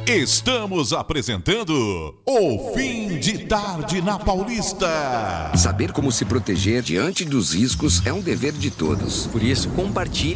Estamos apresentando o Fim de Tarde na Paulista. Saber como se proteger diante dos riscos é um dever de todos. Por isso, compartilhe